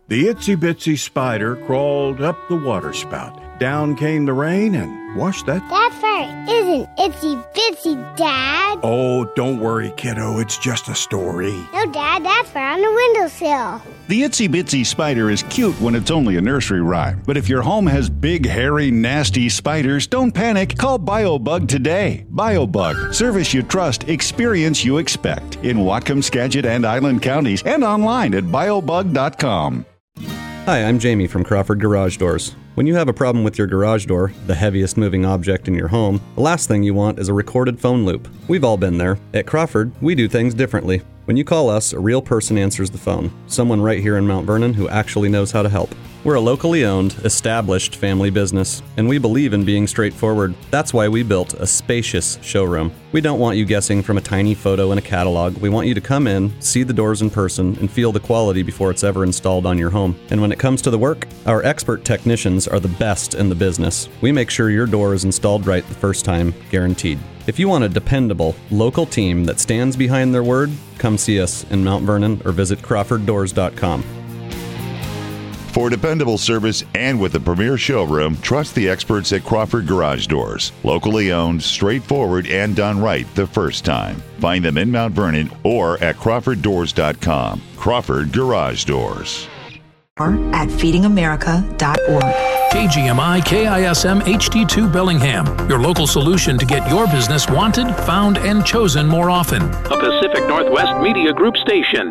The itsy-bitsy spider crawled up the waterspout. Down came the rain and washed that... That fairy isn't itsy-bitsy, Dad. Oh, don't worry, kiddo. It's just a story. No, Dad, that's fur on the windowsill. The Itsy Bitsy Spider is cute when it's only a nursery rhyme. But if your home has big, hairy, nasty spiders, don't panic. Call BioBug today. BioBug. Service you trust. Experience you expect. In Whatcom, Skagit, and Island counties. And online at biobug.com. Hi, I'm Jamie from Crawford Garage Doors. When you have a problem with your garage door, the heaviest moving object in your home, the last thing you want is a recorded phone loop. We've all been there. At Crawford, we do things differently. When you call us, a real person answers the phone. Someone right here in Mount Vernon who actually knows how to help. We're a locally owned, established family business, and we believe in being straightforward. That's why we built a spacious showroom. We don't want you guessing from a tiny photo in a catalog. We want you to come in, see the doors in person, and feel the quality before it's ever installed on your home. And when it comes to the work, our expert technicians are the best in the business. We make sure your door is installed right the first time, guaranteed. If you want a dependable, local team that stands behind their word, come see us in Mount Vernon or visit crawforddoors.com. For dependable service and with a premier showroom, trust the experts at Crawford Garage Doors. Locally owned, straightforward, and done right the first time. Find them in Mount Vernon or at crawforddoors.com. Crawford Garage Doors. At feedingamerica.org. KGMI KISM HD2 Bellingham, your local solution to get your business wanted, found, and chosen more often. A Pacific Northwest Media Group station.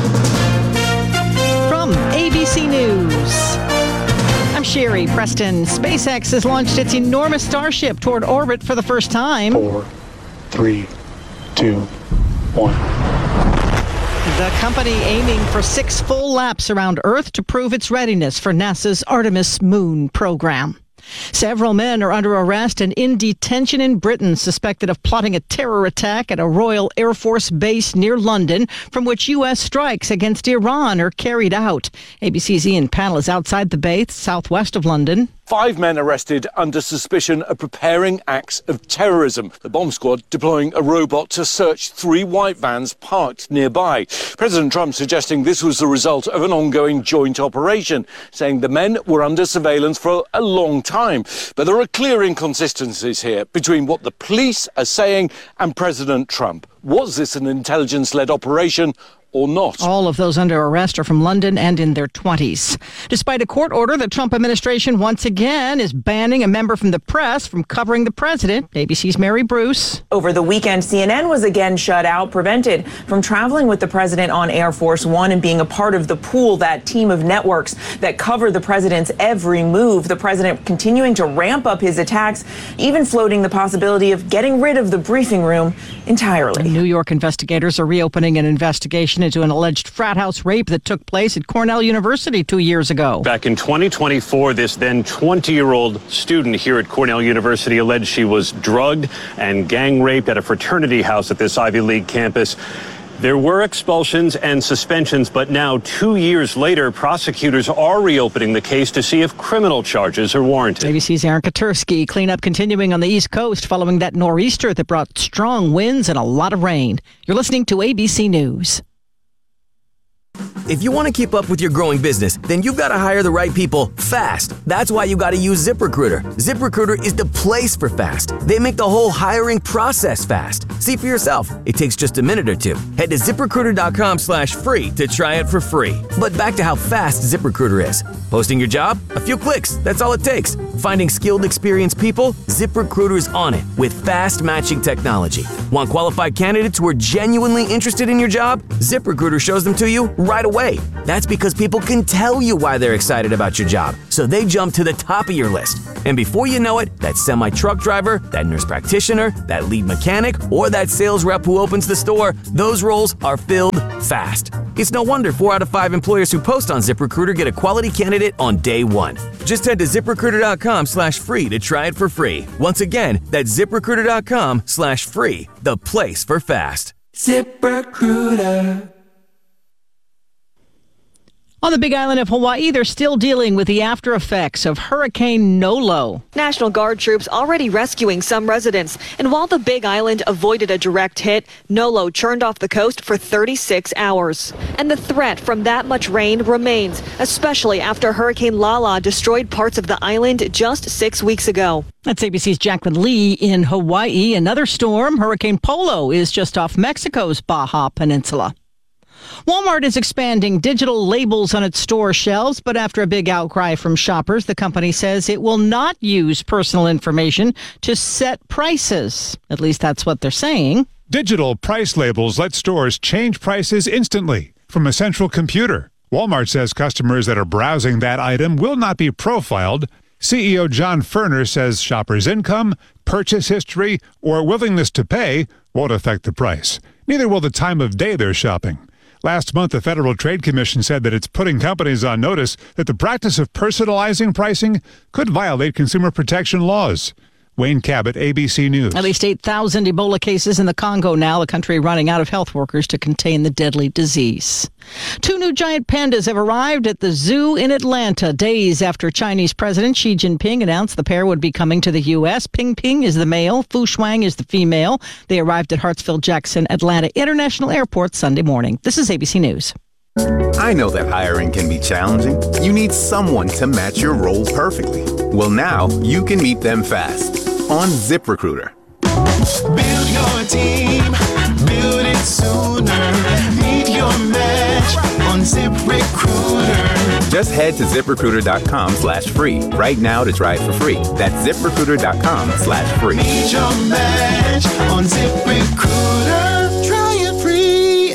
From ABC News, I'm Sherry Preston. SpaceX has launched its enormous Starship toward orbit for the first time. 4, 3, 2, 1. The company aiming for 6 full laps around Earth to prove its readiness for NASA's Artemis moon program. Several men are under arrest and in detention in Britain, suspected of plotting a terror attack at a Royal Air Force base near London, from which U.S. strikes against Iran are carried out. ABC's Ian Pannell is outside the base, southwest of London. 5 men arrested under suspicion of preparing acts of terrorism. The bomb squad deploying a robot to search 3 white vans parked nearby. President Trump suggesting this was the result of an ongoing joint operation, saying the men were under surveillance for a long time. But there are clear inconsistencies here between what the police are saying and President Trump. Was this an intelligence-led operation or not? All of those under arrest are from London and in their 20s. Despite a court order, the Trump administration once again is banning a member from the press from covering the president. ABC's Mary Bruce. Over the weekend, CNN was again shut out, prevented from traveling with the president on Air Force One and being a part of the pool, that team of networks that cover the president's every move. The president continuing to ramp up his attacks, even floating the possibility of getting rid of the briefing room entirely. New York investigators are reopening an investigation into an alleged frat house rape that took place at Cornell University 2 years ago. Back in 2024, this then 20-year-old student here at Cornell University alleged she was drugged and gang raped at a fraternity house at this Ivy League campus. There were expulsions and suspensions, but now 2 years later, prosecutors are reopening the case to see if criminal charges are warranted. ABC's Aaron Katursky. Cleanup continuing on the East Coast following that nor'easter that brought strong winds and a lot of rain. You're listening to ABC News. If you want to keep up with your growing business, then you've got to hire the right people fast. That's why you got to use ZipRecruiter. ZipRecruiter is the place for fast. They make the whole hiring process fast. See for yourself. It takes just a minute or two. Head to ZipRecruiter.com/free to try it for free. But back to how fast ZipRecruiter is. Posting your job? A few clicks. That's all it takes. Finding skilled, experienced people? ZipRecruiter's on it with fast matching technology. Want qualified candidates who are genuinely interested in your job? ZipRecruiter shows them to you right away. That's because people can tell you why they're excited about your job, so they jump to the top of your list. And before you know it, that semi-truck driver, that nurse practitioner, that lead mechanic, or that sales rep who opens the store, those roles are filled fast. It's no wonder 4 out of 5 employers who post on ZipRecruiter get a quality candidate on day one. Just head to ZipRecruiter.com/free to try it for free. Once again, that's ZipRecruiter.com/free, the place for fast. ZipRecruiter. On the Big Island of Hawaii, they're still dealing with the after effects of Hurricane Nolo. National Guard troops already rescuing some residents. And while the Big Island avoided a direct hit, Nolo churned off the coast for 36 hours. And the threat from that much rain remains, especially after Hurricane Lala destroyed parts of the island just 6 weeks ago. That's ABC's Jacqueline Lee in Hawaii. Another storm, Hurricane Polo, is just off Mexico's Baja Peninsula. Walmart is expanding digital labels on its store shelves, but after a big outcry from shoppers, the company says it will not use personal information to set prices. At least that's what they're saying. Digital price labels let stores change prices instantly from a central computer. Walmart says customers that are browsing that item will not be profiled. CEO John Furner says shoppers' income, purchase history, or willingness to pay won't affect the price. Neither will the time of day they're shopping. Last month, the Federal Trade Commission said that it's putting companies on notice that the practice of personalizing pricing could violate consumer protection laws. Wayne Cabot, ABC News. At least 8,000 Ebola cases in the Congo now, the country running out of health workers to contain the deadly disease. 2 new giant pandas have arrived at the zoo in Atlanta days after Chinese President Xi Jinping announced the pair would be coming to the U.S. Ping Ping is the male, Fu Shuang is the female. They arrived at Hartsfield-Jackson Atlanta International Airport Sunday morning. This is ABC News. I know that hiring can be challenging. You need someone to match your role perfectly. Well, now you can meet them fast on ZipRecruiter. Build your team, build it sooner. Meet your match on ZipRecruiter. Just head to ZipRecruiter.com/free right now to try it for free. That's ZipRecruiter.com/free. Meet your match on ZipRecruiter. Try it free.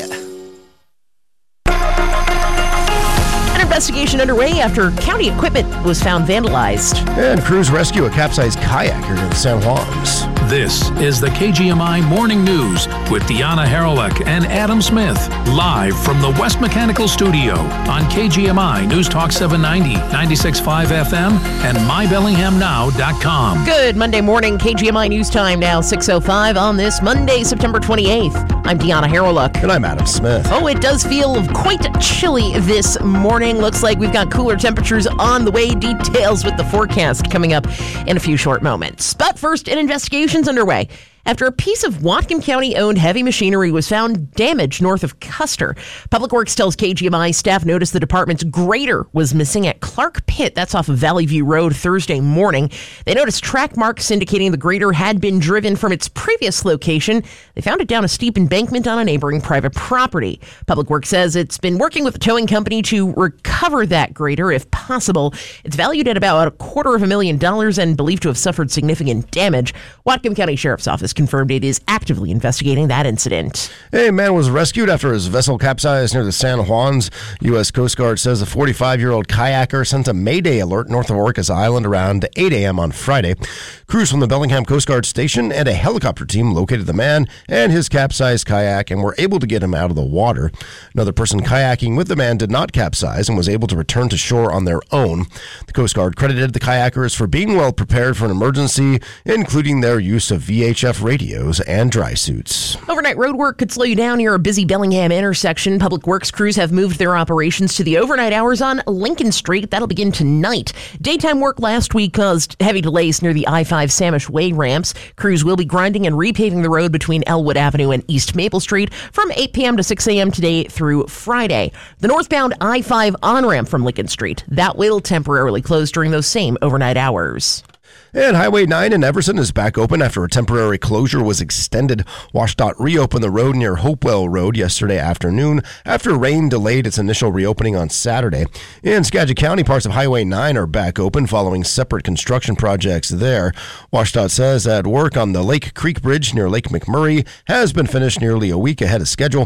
Investigation underway after county equipment was found vandalized. And crews rescue a capsized kayaker in the San Juans. This is the KGMI Morning News with Deanna Haralick and Adam Smith, live from the West Mechanical Studio on KGMI News Talk 790, 96.5 FM, and MyBellinghamNow.com. Good Monday morning, KGMI News Time now, 6:05 on this Monday, September 28th. I'm Deanna Haralick. And I'm Adam Smith. Oh, it does feel quite chilly this morning. Looks like we've got cooler temperatures on the way. Details with the forecast coming up in a few short moments. But first, an investigation's underway after a piece of Whatcom County-owned heavy machinery was found damaged north of Custer. Public Works tells KGMI staff noticed the department's grader was missing at Clark Pit. That's off of Valley View Road Thursday morning. They noticed track marks indicating the grader had been driven from its previous location. They found it down a steep embankment on a neighboring private property. Public Works says it's been working with the towing company to recover that grader if possible. It's valued at about $250,000 and believed to have suffered significant damage. Whatcom County Sheriff's Office confirmed it is actively investigating that incident. A man was rescued after his vessel capsized near the San Juans. U.S. Coast Guard says a 45-year-old kayaker sent a Mayday alert north of Orcas Island around 8 a.m. on Friday. Crews from the Bellingham Coast Guard Station and a helicopter team located the man and his capsized kayak and were able to get him out of the water. Another person kayaking with the man did not capsize and was able to return to shore on their own. The Coast Guard credited the kayakers for being well prepared for an emergency, including their use of VHF radios and dry suits. Overnight road work could slow you down near a busy Bellingham intersection. Public Works crews have moved their operations to the overnight hours on Lincoln Street. That'll begin tonight. Daytime work last week caused heavy delays near the I-5 Samish Way ramps. Crews will be grinding and repaving the road between Elwood Avenue and East Maple Street from 8 p.m. to 6 a.m. today through Friday. The northbound I-5 on-ramp from Lincoln Street, that will temporarily close during those same overnight hours. And Highway 9 in Everson is back open after a temporary closure was extended. WashDOT reopened the road near Hopewell Road yesterday afternoon after rain delayed its initial reopening on Saturday. In Skagit County, parts of Highway 9 are back open following separate construction projects there. WashDOT says that work on the Lake Creek Bridge near Lake McMurray has been finished nearly a week ahead of schedule.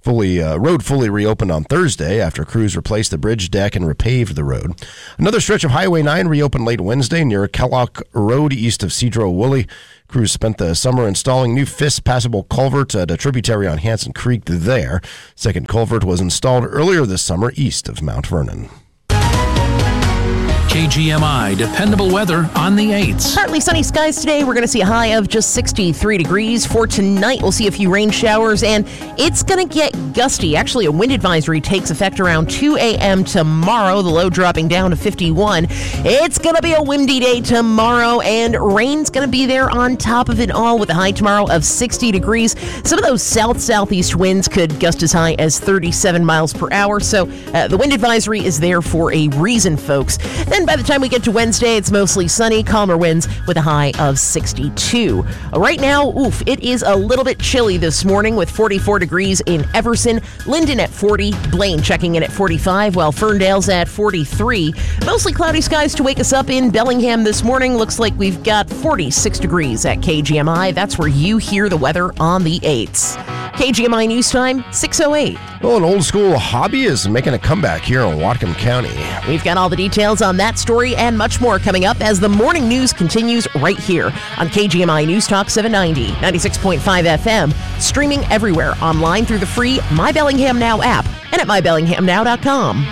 Road fully reopened on Thursday after crews replaced the bridge deck and repaved the road. Another stretch of Highway 9 reopened late Wednesday near Kellogg Road east of Cedro-Woolley. Crews spent the summer installing new fist passable culvert at a tributary on Hanson Creek there. Second culvert was installed earlier this summer east of Mount Vernon. KGMI dependable weather on the 8s. Partly sunny skies today. We're going to see a high of just 63 degrees. For tonight, we'll see a few rain showers, and it's going to get gusty. Actually, a wind advisory takes effect around 2 a.m. tomorrow, the low dropping down to 51. It's going to be a windy day tomorrow, and rain's going to be there on top of it all with a high tomorrow of 60 degrees. Some of those south-southeast winds could gust as high as 37 miles per hour, so the wind advisory is there for a reason, folks. Then by the time we get to Wednesday, it's mostly sunny, calmer winds with a high of 62. Right now, it is a little bit chilly this morning with 44 degrees in Everson, Linden at 40, Blaine checking in at 45, while Ferndale's at 43. Mostly cloudy skies to wake us up in Bellingham this morning. Looks like we've got 46 degrees at KGMI. That's where you hear the weather on the 8s. KGMI News Time, 6:08. Well, an old school hobby is making a comeback here in Whatcom County. We've got all the details on that story and much more coming up as the morning news continues right here on KGMI News Talk 790, 96.5 FM, streaming everywhere online through the free My Bellingham Now app and at mybellinghamnow.com.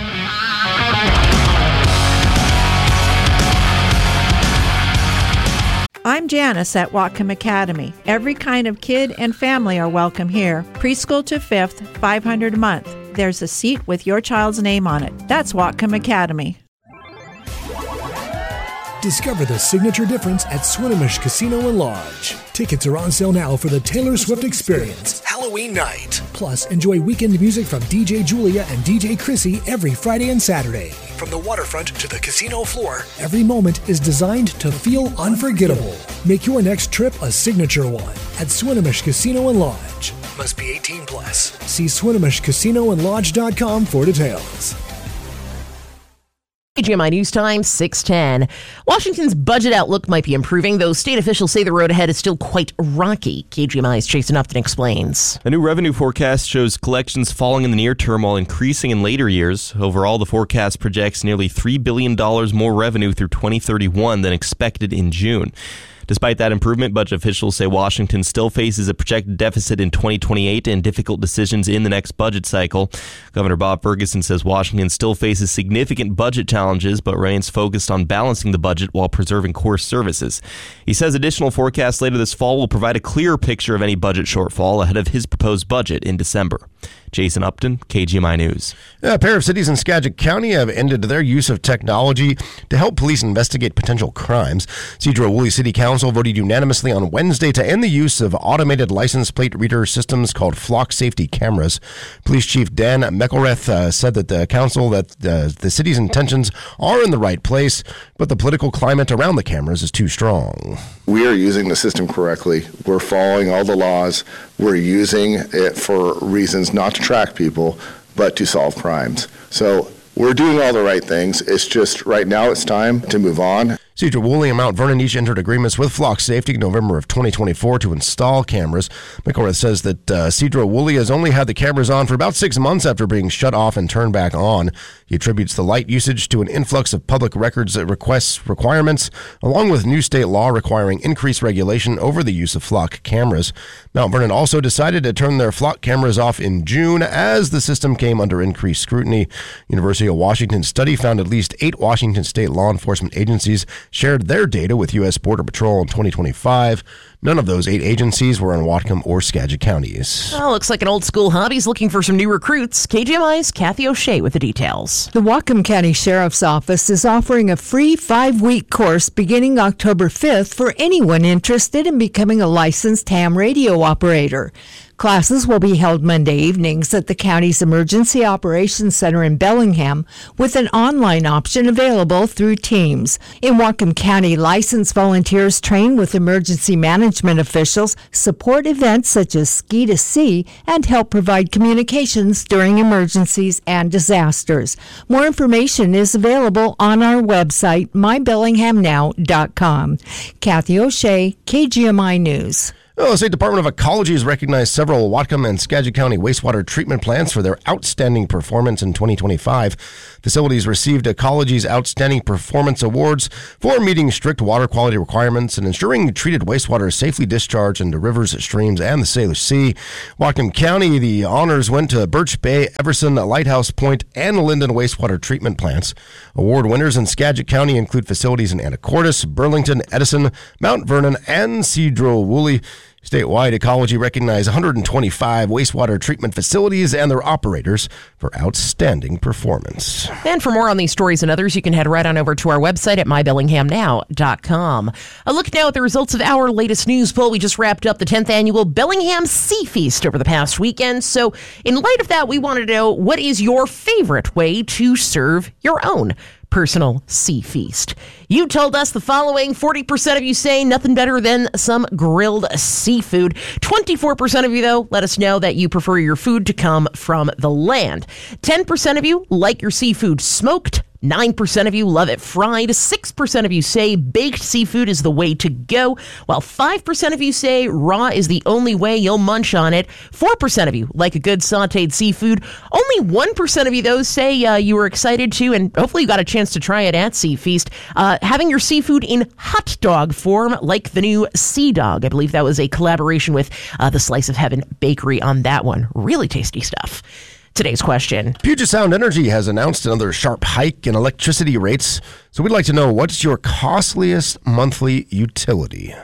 I'm Janice at Whatcom Academy. Every kind of kid and family are welcome here. Preschool to 5th, $500 a month. There's a seat with your child's name on it. That's Whatcom Academy. Discover the signature difference at Swinomish Casino and Lodge. Tickets are on sale now for the Taylor Swift Experience, Halloween night. Plus, enjoy weekend music from DJ Julia and DJ Chrissy every Friday and Saturday. From the waterfront to the casino floor, every moment is designed to feel unforgettable. Make your next trip a signature one at Swinomish Casino and Lodge. Must be 18 plus. See SwinomishCasinoandLodge.com for details. KGMI News Time, 6:10. Washington's budget outlook might be improving, though state officials say the road ahead is still quite rocky. KGMI's Jason Upton explains. A new revenue forecast shows collections falling in the near term while increasing in later years. Overall, the forecast projects nearly $3 billion more revenue through 2031 than expected in June. Despite that improvement, budget officials say Washington still faces a projected deficit in 2028 and difficult decisions in the next budget cycle. Governor Bob Ferguson says Washington still faces significant budget challenges, but remains focused on balancing the budget while preserving core services. He says additional forecasts later this fall will provide a clearer picture of any budget shortfall ahead of his proposed budget in December. Jason Upton, KGMI News. A pair of cities in Skagit County have ended their use of technology to help police investigate potential crimes. Sedro-Woolley City Council voted unanimously on Wednesday to end the use of automated license plate reader systems called Flock Safety Cameras. Police Chief Dan McElrath said that the council that the city's intentions are in the right place, but the political climate around the cameras is too strong. We are using the system correctly. We're following all the laws. We're using it for reasons not to track people, but to solve crimes. So we're doing all the right things. It's just right now it's time to move on. Sedro-Woolley and Mount Vernon each entered agreements with Flock Safety in November of 2024 to install cameras. McElrath says that Sedro-Woolley has only had the cameras on for about 6 months after being shut off and turned back on. He attributes the light usage to an influx of public records requirements, along with new state law requiring increased regulation over the use of Flock cameras. Mount Vernon also decided to turn their Flock cameras off in June as the system came under increased scrutiny. University of Washington study found at least 8 Washington state law enforcement agencies shared their data with U.S. Border Patrol in 2025. None of those 8 agencies were in Whatcom or Skagit counties. Well, looks like an old school hobby's looking for some new recruits. KGMI's Kathy O'Shea with the details. The Whatcom County Sheriff's Office is offering a free 5-week course beginning October 5th for anyone interested in becoming a licensed ham radio operator. Classes will be held Monday evenings at the county's Emergency Operations Center in Bellingham, with an online option available through Teams. In Whatcom County, licensed volunteers train with emergency management officials, support events such as Ski to Sea, and help provide communications during emergencies and disasters. More information is available on our website, mybellinghamnow.com. Kathy O'Shea, KGMI News. Well, the State Department of Ecology has recognized several Whatcom and Skagit County wastewater treatment plants for their outstanding performance in 2025. Facilities received Ecology's Outstanding Performance Awards for meeting strict water quality requirements and ensuring treated wastewater is safely discharged into rivers, streams, and the Salish Sea. Whatcom County, the honors went to Birch Bay, Everson, Lighthouse Point, and Linden wastewater treatment plants. Award winners in Skagit County include facilities in Anacortes, Burlington, Edison, Mount Vernon, and Sedro-Woolley. Statewide, Ecology recognized 125 wastewater treatment facilities and their operators for outstanding performance. And for more on these stories and others, you can head right on over to our website at mybellinghamnow.com. A look now at the results of our latest news poll. We just wrapped up the 10th annual Bellingham Sea Feast over the past weekend. So in light of that, we wanted to know, what is your favorite way to serve your own personal sea feast? You told us the following. 40% of you say nothing better than some grilled seafood. 24% of you, though, let us know that you prefer your food to come from the land. 10% of you like your seafood smoked. 9% of you love it fried. 6% of you say baked seafood is the way to go, while 5% of you say raw is the only way you'll munch on it. 4% of you like a good sautéed seafood. Only 1% of you, though, say you were excited to, and hopefully you got a chance to try it at Sea Feast, having your seafood in hot dog form, like the new Sea Dog. I believe that was a collaboration with the Slice of Heaven Bakery on that one. Really tasty stuff. Today's question. Puget Sound Energy has announced another sharp hike in electricity rates. So we'd like to know, what's your costliest monthly utility?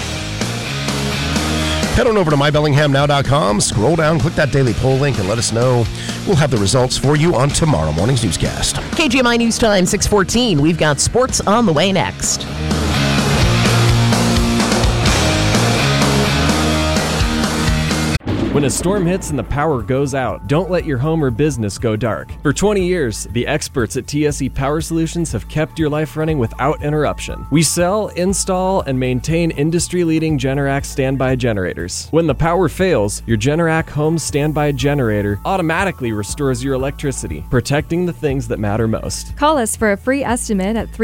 Head on over to mybellinghamnow.com, scroll down, click that daily poll link, and let us know. We'll have the results for you on tomorrow morning's newscast. KGMI News Time, 6:14. We've got sports on the way next. When a storm hits and the power goes out, don't let your home or business go dark. For 20 years, the experts at TSE Power Solutions have kept your life running without interruption. We sell, install, and maintain industry-leading Generac standby generators. When the power fails, your Generac home standby generator automatically restores your electricity, protecting the things that matter most. Call us for a free estimate at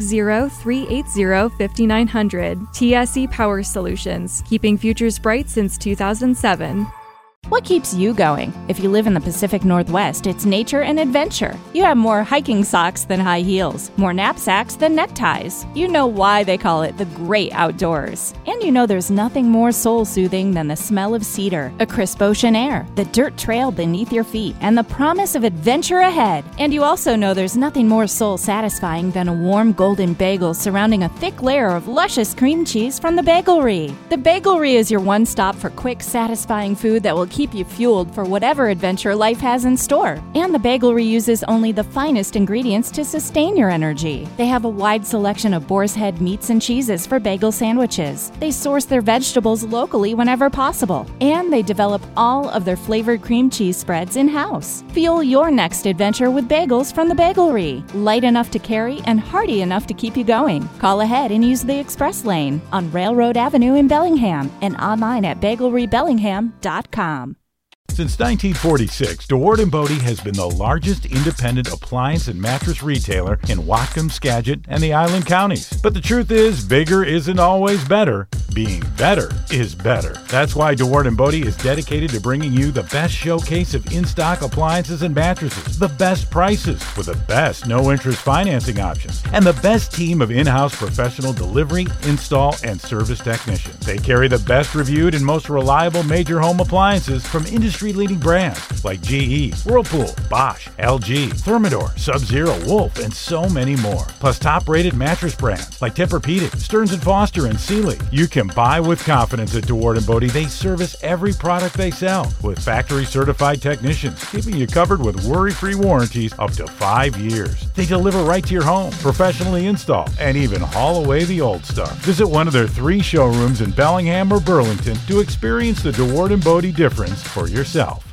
360-380-5900. TSE Power Solutions, keeping futures bright since 2007. What keeps you going? If you live in the Pacific Northwest, it's nature and adventure. You have more hiking socks than high heels, more knapsacks than neckties. You know why they call it the great outdoors. And you know there's nothing more soul-soothing than the smell of cedar, a crisp ocean air, the dirt trail beneath your feet, and the promise of adventure ahead. And you also know there's nothing more soul-satisfying than a warm golden bagel surrounding a thick layer of luscious cream cheese from the Bagelry. The Bagelry is your one-stop for quick, satisfying food that will keep you fueled for whatever adventure life has in store. And the Bagelry uses only the finest ingredients to sustain your energy. They have a wide selection of boar's head meats and cheeses for bagel sandwiches. They source their vegetables locally whenever possible. And they develop all of their flavored cream cheese spreads in-house. Fuel your next adventure with bagels from the Bagelry. Light enough to carry and hearty enough to keep you going. Call ahead and use the express lane on Railroad Avenue in Bellingham and online at bagelrybellingham.com. Since 1946, DeWard & Bodie has been the largest independent appliance and mattress retailer in Whatcom, Skagit, and the Island Counties. But the truth is, bigger isn't always better. Being better is better. That's why DeWard & Bodie is dedicated to bringing you the best showcase of in-stock appliances and mattresses, the best prices with the best no-interest financing options, and the best team of in-house professional delivery, install, and service technicians. They carry the best reviewed and most reliable major home appliances from industry-leading brands like GE, Whirlpool, Bosch, LG, Thermador, Sub-Zero, Wolf, and so many more. Plus top-rated mattress brands like Tempur-Pedic, Stearns & Foster, and Sealy. You can buy with confidence at DeWard & Bodie. They service every product they sell with factory-certified technicians, keeping you covered with worry-free warranties up to 5 years. They deliver right to your home, professionally install, and even haul away the old stuff. Visit one of their 3 showrooms in Bellingham or Burlington to experience the DeWard & Bodie difference for yourself.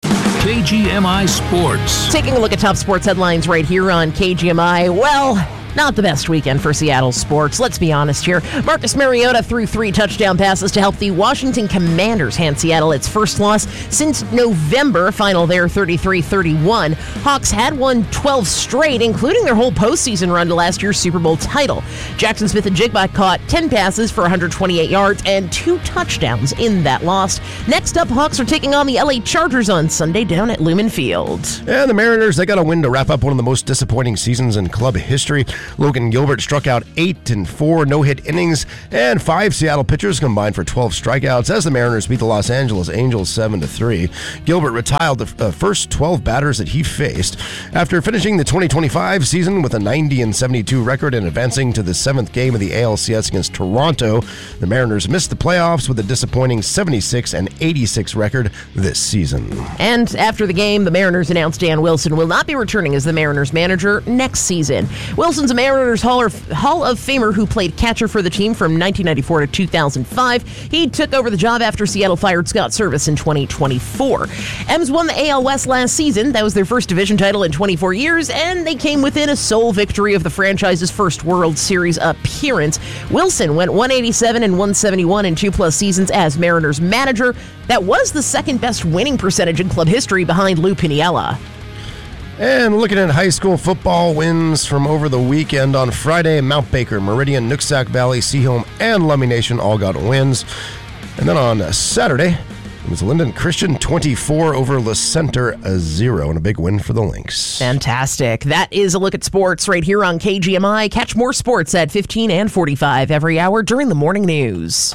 KGMI Sports. Taking a look at top sports headlines right here on KGMI. Well, Not the best weekend for Seattle sports, let's be honest here. Marcus Mariota threw 3 touchdown passes to help the Washington Commanders hand Seattle its first loss since November, final there 33-31. Hawks had won 12 straight, including their whole postseason run to last year's Super Bowl title. Jackson Smith and Jigba caught 10 passes for 128 yards and 2 touchdowns in that loss. Next up, Hawks are taking on the LA Chargers on Sunday down at Lumen Field. And the Mariners, they got a win to wrap up one of the most disappointing seasons in club history. Logan Gilbert struck out 8 in 4 no-hit innings, and 5 Seattle pitchers combined for 12 strikeouts as the Mariners beat the Los Angeles Angels 7-3. Gilbert retired the first 12 batters that he faced. After finishing the 2025 season with a 90-72 record and advancing to the 7th game of the ALCS against Toronto, the Mariners missed the playoffs with a disappointing 76-86 record this season. And after the game, the Mariners announced Dan Wilson will not be returning as the Mariners manager next season. Wilson's a Mariners Hall of Famer who played catcher for the team from 1994 to 2005. He took over the job after Seattle fired Scott Service in 2024. M's won the AL West last season. That was their first division title in 24 years, and they came within a sole victory of the franchise's first World Series appearance. Wilson went 187 and 171 in 2+ seasons as Mariners manager. That was the second best winning percentage in club history behind Lou Piniella. And looking at high school football wins from over the weekend, on Friday, Mount Baker, Meridian, Nooksack Valley, Seaholm, and Lummi Nation all got wins. And then on Saturday, it was Linden Christian 24 over Le Center 0, and a big win for the Lynx. Fantastic. That is a look at sports right here on KGMI. Catch more sports at 15 and 45 every hour during the morning news.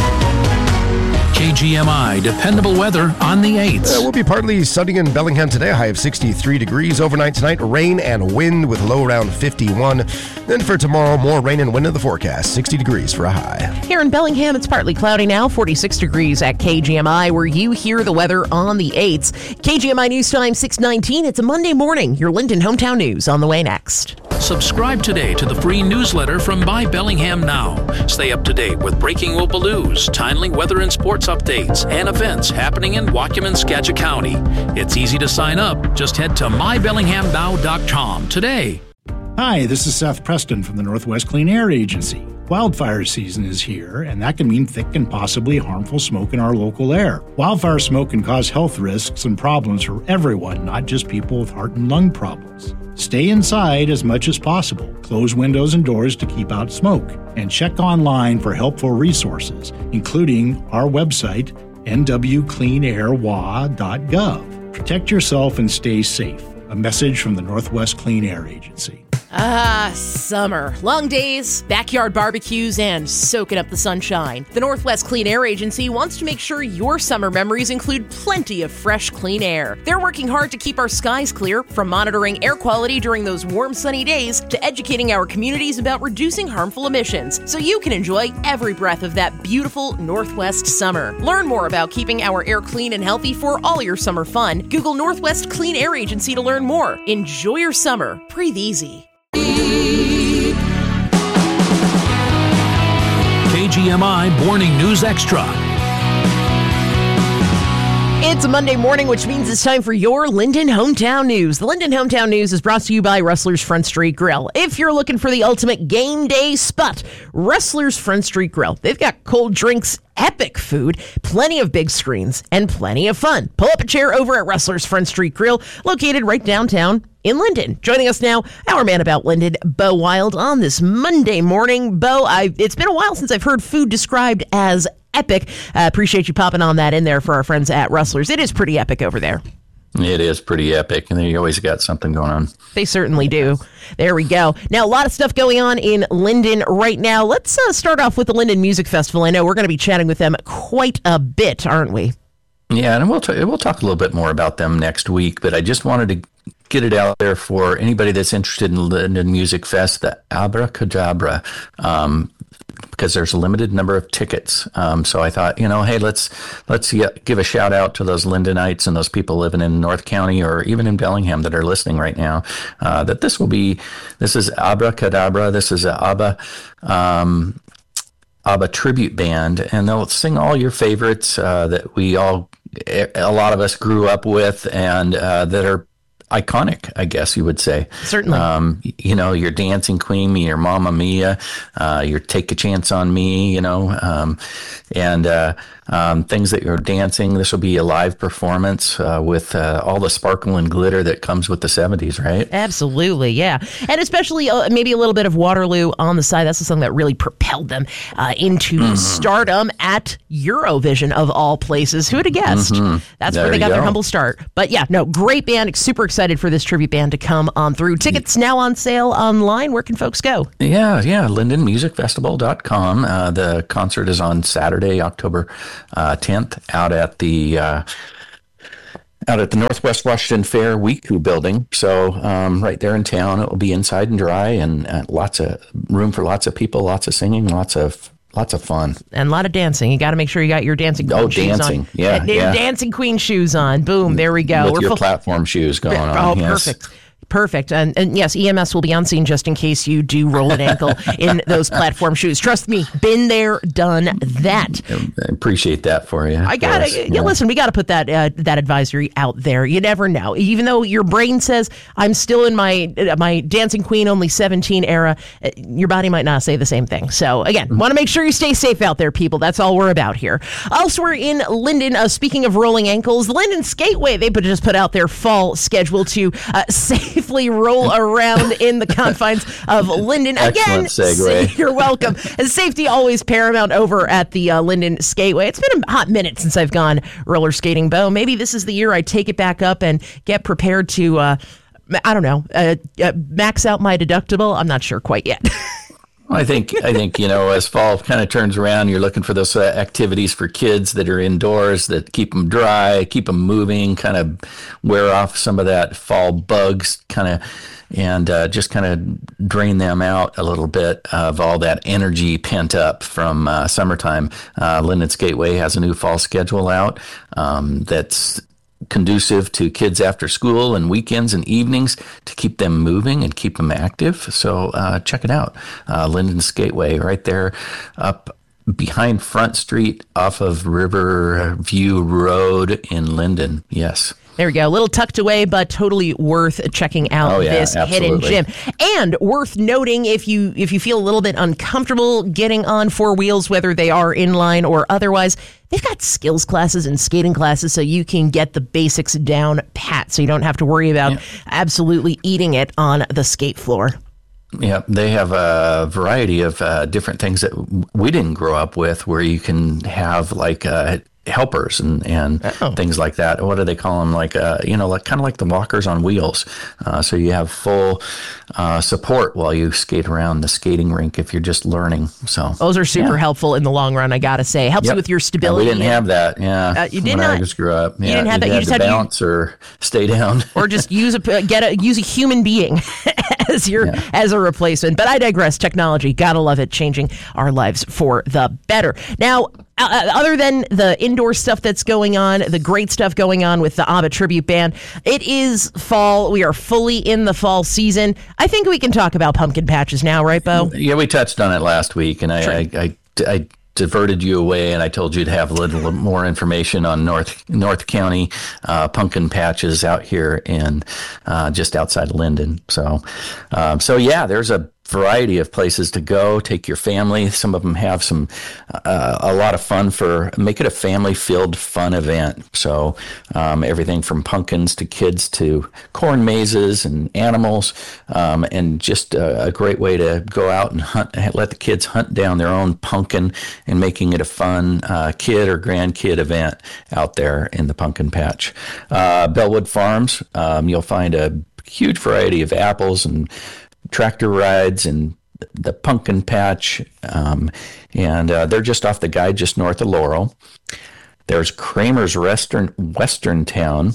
KGMI dependable weather on the 8th. We'll be partly sunny in Bellingham today, a high of 63 degrees. Overnight tonight, rain and wind with low around 51. Then for tomorrow, more rain and wind in the forecast, 60 degrees for a high. Here in Bellingham, it's partly cloudy now, 46 degrees at KGMI, where you hear the weather on the 8th. KGMI News Time 6:19. It's a Monday morning. Your Linden Hometown News on the way next. Subscribe today to the free newsletter from Buy Bellingham Now. Stay up to date with breaking local news, timely weather and sports updates, and events happening in Whatcom and Skagit County. It's easy to sign up. Just head to mybellinghamnow.com today. Hi, this is Seth Preston from the Northwest Clean Air Agency. Wildfire season is here, and that can mean thick and possibly harmful smoke in our local air. Wildfire smoke can cause health risks and problems for everyone, not just people with heart and lung problems. Stay inside as much as possible. Close windows and doors to keep out smoke. And check online for helpful resources, including our website, nwcleanairwa.gov. Protect yourself and stay safe. A message from the Northwest Clean Air Agency. Summer. Long days, backyard barbecues, and soaking up the sunshine. The Northwest Clean Air Agency wants to make sure your summer memories include plenty of fresh, clean air. They're working hard to keep our skies clear, from monitoring air quality during those warm, sunny days to educating our communities about reducing harmful emissions, so you can enjoy every breath of that beautiful Northwest summer. Learn more about keeping our air clean and healthy for all your summer fun. Google Northwest Clean Air Agency to learn more. Enjoy your summer. Breathe easy. KGMI Morning News Extra. It's a Monday morning, which means it's time for your Linden Hometown News. The Linden Hometown News is brought to you by Rustler's Front Street Grill. If you're looking for the ultimate game day spot, Rustler's Front Street Grill. They've got cold drinks, epic food, plenty of big screens, and plenty of fun. Pull up a chair over at Rustler's Front Street Grill, located right downtown in Linden. Joining us now, our man about Linden, Bo Wild, on this Monday morning. Bo, it's been a while since I've heard food described as epic. Appreciate you popping on that in there for our friends at Rustler's. It is pretty epic over there. It is pretty epic, and you always got something going on. They certainly do. There we go. Now, a lot of stuff going on in Linden right now. Let's start off with the Linden Music Festival. I know we're going to be chatting with them quite a bit, aren't we? Yeah, and we'll talk a little bit more about them next week, but I just wanted to get it out there for anybody that's interested in Linden Music Fest, the Abracadabra, because there's a limited number of tickets. So I thought, hey, let's give a shout out to those Lindenites and those people living in North County or even in Bellingham that are listening right now, that this is Abracadabra. This is a ABBA tribute band, and they'll sing all your favorites that a lot of us grew up with, and that are iconic, I guess you would say. Certainly. Your Dancing Queen, your Mamma Mia, your Take a Chance on Me, and things that you're dancing. This will be a live performance with all the sparkle and glitter that comes with the 70s, right? Absolutely, yeah. And especially maybe a little bit of Waterloo on the side. That's the song that really propelled them into stardom at Eurovision, of all places. Who would have guessed? That's where they got their humble start. But yeah, no, great band. Super excited for this tribute band to come on through. Tickets now on sale online. Where can folks go? Yeah, LindenMusicFestival.com. The concert is on Saturday, October 10th, out at the Northwest Washington Fair WECU building. So right there in town, it will be inside and dry, and lots of room for lots of people, lots of singing, lots of fun. And a lot of dancing. You got to make sure you got your Dancing Queen shoes on. Yeah. Dancing Queen shoes on. Boom, there we go. With your platform shoes going on. Oh, yes. Perfect. Perfect. And yes, EMS will be on scene just in case you do roll an ankle in those platform shoes. Trust me, been there, done that. I appreciate that for you. I got to, listen, we got to put that advisory out there. You never know. Even though your brain says, I'm still in my Dancing Queen only 17 era, your body might not say the same thing. So again, want to make sure you stay safe out there, people. That's all we're about here. Elsewhere in Linden, speaking of rolling ankles, the Linden Skateway, they just put out their fall schedule to safely roll around in the confines of Linden. Again, excellent segue. You're welcome. And safety always paramount over at the Linden Skateway. It's been a hot minute since I've gone roller skating, Bo. Maybe this is the year I take it back up and get prepared to, max out my deductible. I'm not sure quite yet. I think as fall kind of turns around, you're looking for those activities for kids that are indoors that keep them dry, keep them moving, kind of wear off some of that fall bugs, and just kind of drain them out a little bit of all that energy pent up from summertime. Linden Skateway has a new fall schedule out that's conducive to kids after school and weekends and evenings to keep them moving and keep them active. So check it out. Linden Skateway right there up behind Front Street off of Riverview Road in Linden. Yes. There we go. A little tucked away, but totally worth checking out this hidden gym. And worth noting, if you feel a little bit uncomfortable getting on four wheels, whether they are inline or otherwise, they've got skills classes and skating classes so you can get the basics down pat, so you don't have to worry about absolutely eating it on the skate floor. Yeah, they have a variety of different things that we didn't grow up with, where you can have like helpers and things like that. What do they call them? Like kind of like the walkers on wheels. So you have full support while you skate around the skating rink if you're just learning. So those are super helpful in the long run, I gotta say. Helps you with your stability. We didn't have that. Yeah, you did when not. I just grew up. You didn't have that. You just had to bounce or stay down, or just use a human being as a replacement. But I digress. Technology, gotta love it, changing our lives for the better. Now, other than the indoor stuff that's going on, the great stuff going on with the ABBA tribute band, it is fall. We are fully in the fall season. I think we can talk about pumpkin patches now, right, Bo? Yeah, we touched on it last week, and I diverted you away, and I told you to have a little more information on North County pumpkin patches out here in just outside Linden. So there's a variety of places to go. Take your family. Some of them have some a lot of fun make it a family-filled fun event. So everything from pumpkins to kids to corn mazes and animals, and just a great way to go out and hunt. Let the kids hunt down their own pumpkin, and making it a fun kid or grandkid event out there in the pumpkin patch. Bellwood Farms, you'll find a huge variety of apples and tractor rides and the pumpkin patch, and they're just off the guide just north of Laurel. There's Kramer's Western Town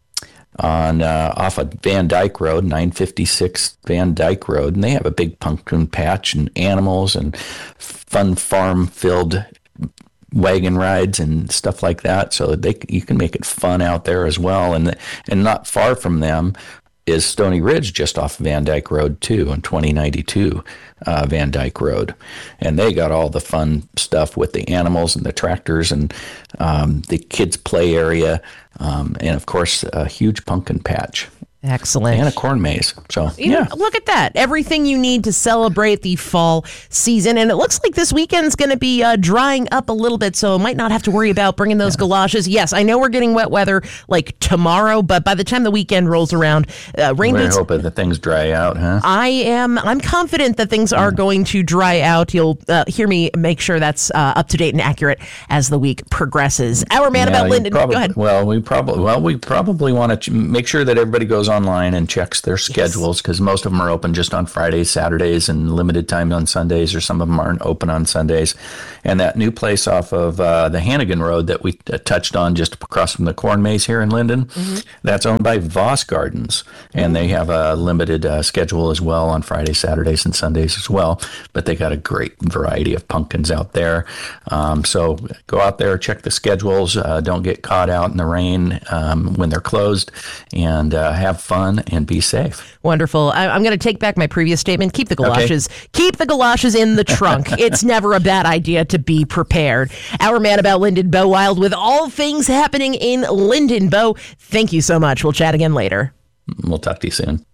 on off of Van Dyke Road, 956 Van Dyke Road, and they have a big pumpkin patch and animals and fun farm-filled wagon rides and stuff like that. So you can make it fun out there as well, and not far from them is Stony Ridge, just off Van Dyke Road, too, on 2092 Van Dyke Road. And they got all the fun stuff with the animals and the tractors and the kids' play area, and, of course, a huge pumpkin patch. Excellent. And a corn maze. So, yeah. Look at that. Everything you need to celebrate the fall season. And it looks like this weekend's going to be drying up a little bit, so might not have to worry about bringing those galoshes. Yes, I know we're getting wet weather like tomorrow, but by the time the weekend rolls around, rain dates... We're hoping that things dry out, huh? I'm confident that things are going to dry out. You'll hear me make sure that's up to date and accurate as the week progresses. Our man about Linden. Go ahead. Well, we probably want to make sure that everybody goes online and checks their schedules, because most of them are open just on Fridays, Saturdays, and limited time on Sundays, or some of them aren't open on Sundays. And that new place off of the Hannigan Road that we touched on just across from the corn maze here in Linden, that's owned by Voss Gardens, and they have a limited schedule as well on Fridays, Saturdays, and Sundays as well. But they got a great variety of pumpkins out there. So go out there, check the schedules. Don't get caught out in the rain when they're closed, and have fun and be safe. Wonderful. I'm going to take back my previous statement. Keep the galoshes. Okay. Keep the galoshes in the trunk. It's never a bad idea to be prepared. Our man about Linden, Bo Wild, with all things happening in Linden. Bo, thank you so much. We'll chat again later. We'll talk to you soon.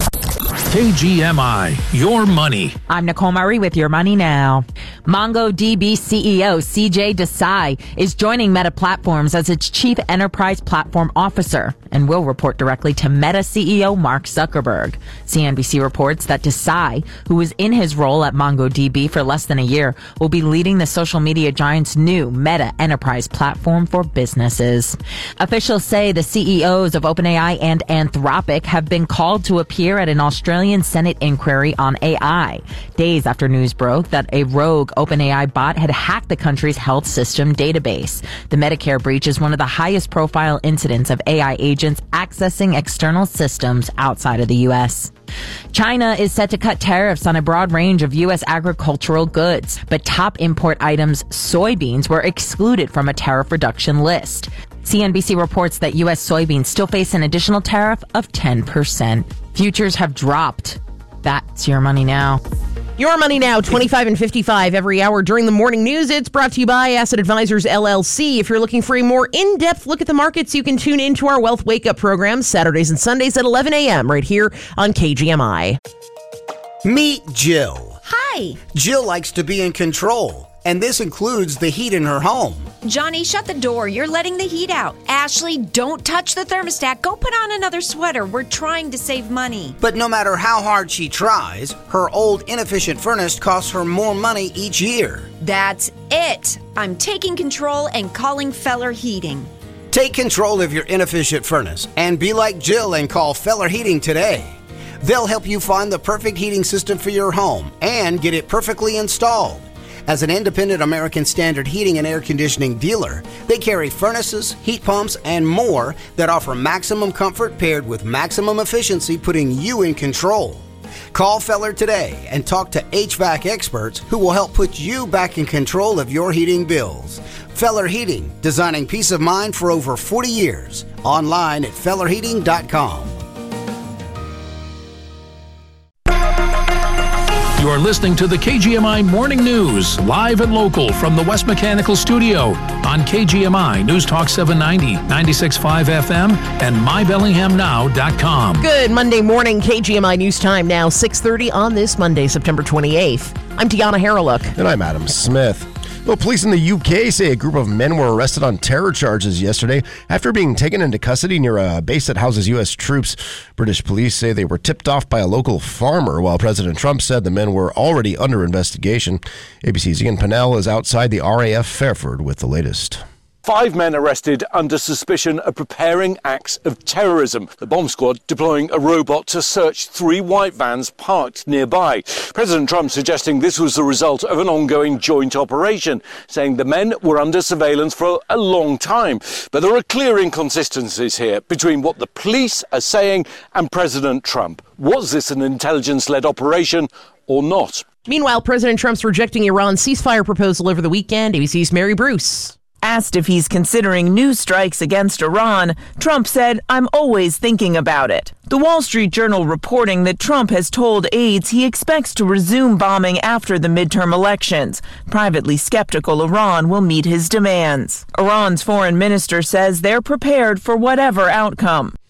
KGMI, your money. I'm Nicole Murray with Your Money Now. MongoDB CEO CJ Desai is joining Meta Platforms as its Chief Enterprise Platform Officer and will report directly to Meta CEO Mark Zuckerberg. CNBC reports that Desai, who was in his role at MongoDB for less than a year, will be leading the social media giant's new Meta Enterprise Platform for businesses. Officials say the CEOs of OpenAI and Anthropic have been called to appear at an Australian Senate inquiry on AI, days after news broke that a rogue OpenAI bot had hacked the country's health system database. The Medicare breach is one of the highest profile incidents of AI agents accessing external systems outside of the U.S. China is set to cut tariffs on a broad range of U.S. agricultural goods, but top import items, soybeans, were excluded from a tariff reduction list. CNBC reports that U.S. soybeans still face an additional tariff of 10%. Futures have dropped. That's Your Money Now. Your Money Now, 25 and 55 every hour during the morning news. It's brought to you by Asset Advisors, LLC. If you're looking for a more in-depth look at the markets, you can tune into our Wealth Wake Up program Saturdays and Sundays at 11 a.m. right here on KGMI. Meet Jill. Hi. Jill likes to be in control, and this includes the heat in her home. Johnny, shut the door. You're letting the heat out. Ashley, don't touch the thermostat. Go put on another sweater. We're trying to save money. But no matter how hard she tries, her old inefficient furnace costs her more money each year. That's it. I'm taking control and calling Feller Heating. Take control of your inefficient furnace and be like Jill and call Feller Heating today. They'll help you find the perfect heating system for your home and get it perfectly installed. As an independent American Standard heating and air conditioning dealer, they carry furnaces, heat pumps, and more that offer maximum comfort paired with maximum efficiency, putting you in control. Call Feller today and talk to HVAC experts who will help put you back in control of your heating bills. Feller Heating, designing peace of mind for over 40 years. Online at fellerheating.com. You are listening to the KGMI Morning News, live and local from the West Mechanical Studio on KGMI News Talk 790, 96.5 FM, and mybellinghamnow.com. Good Monday morning, KGMI News Time now, 6:30 on this Monday, September 28th. I'm Deanna Harreluk. And I'm Adam Smith. Well, police in the UK say a group of men were arrested on terror charges yesterday after being taken into custody near a base that houses U.S. troops. British police say they were tipped off by a local farmer, while President Trump said the men were already under investigation. ABC's Ian Pennell is outside the RAF Fairford with the latest. 5 men arrested under suspicion of preparing acts of terrorism. The bomb squad deploying a robot to search 3 white vans parked nearby. President Trump suggesting this was the result of an ongoing joint operation, saying the men were under surveillance for a long time. But there are clear inconsistencies here between what the police are saying and President Trump. Was this an intelligence-led operation or not? Meanwhile, President Trump's rejecting Iran's ceasefire proposal over the weekend. ABC's Mary Bruce. Asked if he's considering new strikes against Iran, Trump said, "I'm always thinking about it." The Wall Street Journal reporting that Trump has told aides he expects to resume bombing after the midterm elections. Privately skeptical Iran will meet his demands. Iran's foreign minister says they're prepared for whatever outcome.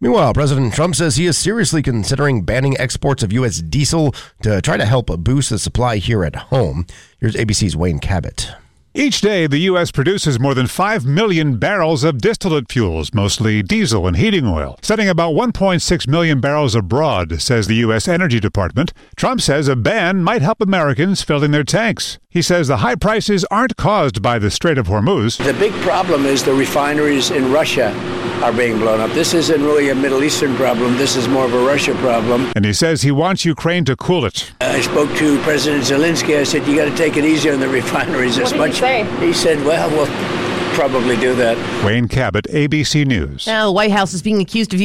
Meanwhile, President Trump says he is seriously considering banning exports of U.S. diesel to try to help boost the supply here at home. Here's ABC's Wayne Cabot. Each day, the U.S. produces more than 5 million barrels of distillate fuels, mostly diesel and heating oil, sending about 1.6 million barrels abroad, says the U.S. Energy Department. Trump says a ban might help Americans filling their tanks. He says the high prices aren't caused by the Strait of Hormuz. The big problem is the refineries in Russia are being blown up. This isn't really a Middle Eastern problem. This is more of a Russia problem. And he says he wants Ukraine to cool it. I spoke to President Zelensky. I said, you got to take it easy on the refineries as much. He said, well, we'll probably do that. Wayne Cabot, ABC News. Now, the White House is being accused of